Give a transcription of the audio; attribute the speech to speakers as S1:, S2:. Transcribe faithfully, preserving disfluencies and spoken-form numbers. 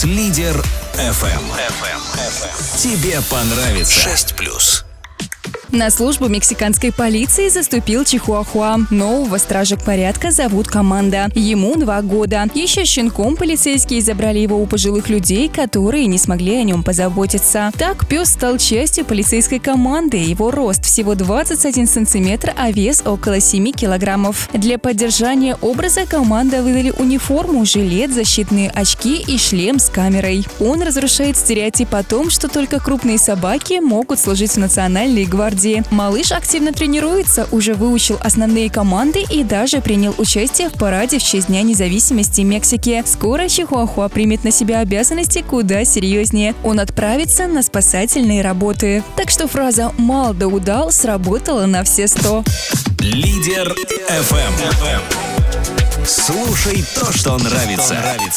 S1: с Лидер эф эм. Тебе понравится. шесть плюс.
S2: На службу мексиканской полиции заступил Чихуахуа. Нового стража порядка зовут Команда. Ему два года. Еще щенком полицейские забрали его у пожилых людей, которые не смогли о нем позаботиться. Так пес стал частью полицейской команды. Его рост всего двадцать один сантиметр, а вес около семь килограммов. Для поддержания образа Команда выдали униформу, жилет, защитные очки и шлем с камерой. Он разрушает стереотип о том, что только крупные собаки могут служить в национальной гвардии. Малыш активно тренируется, уже выучил основные команды и даже принял участие в параде в честь Дня независимости Мексики. Скоро Чихуахуа примет на себя обязанности куда серьезнее. Он отправится на спасательные работы. Так что фраза «мал да удал» сработала на все сто.
S1: Лидер эф эм. Слушай то, что нравится.